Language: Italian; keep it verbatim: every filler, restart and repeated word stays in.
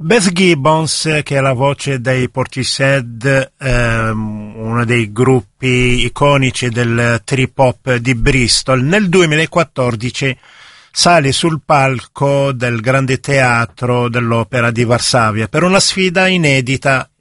Beth Gibbons, che è la voce dei Portishead, ehm, uno dei gruppi iconici del trip hop di Bristol, nel duemilaquattordici sale sul palco del Grande Teatro dell'Opera di Varsavia per una sfida inedita